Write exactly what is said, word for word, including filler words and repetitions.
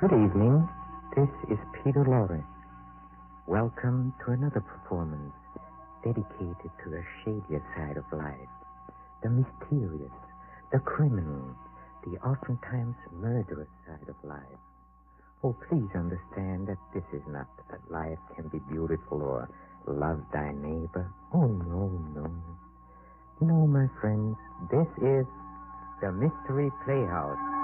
Good evening. This is Peter Lorre. Welcome to another performance dedicated to the shadier side of life, the mysterious, the criminal, the oftentimes murderous side of life. Oh, please understand that this is not that life can be beautiful or love thy neighbor. Oh, no, no. No, my friends, this is the Mystery Playhouse.